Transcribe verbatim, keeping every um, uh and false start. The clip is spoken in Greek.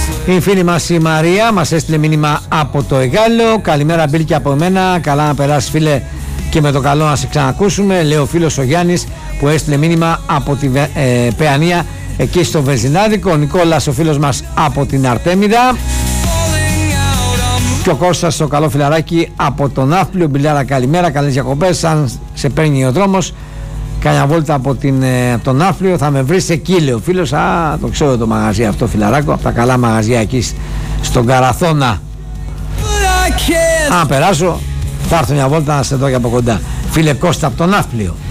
Η φίλη μας η Μαρία μας έστειλε μήνυμα από το Εγάλεο. Καλημέρα Μπίλ και από εμένα. Καλά να περάσεις φίλε και με το καλό να σε ξανακούσουμε. Λέει ο φίλος ο Γιάννης που έστειλε μήνυμα από την ε, Παιανία εκεί στο Βενζινάδικο. Ο Νικόλας ο φίλος μας από την Αρτέμιδα. Και ο Κώστας ο καλό φιλαράκι από τον Ναύπλιο. Μπιλάρα καλημέρα, καλές διακοπές. Αν σε παίρνει ο δρόμος, κάνε βόλτα από την, ε, τον Ναύπλιο, θα με βρεις εκεί, λέει ο φίλος. Α, το ξέρω το μαγαζί αυτό, φιλαράκο, από τα καλά μαγαζιά εκεί στον Καραθώνα. Αν περάσω, θα έρθω μια βόλτα να σε δω και από κοντά. Φίλε Κώστα από τον Ναύπλιο.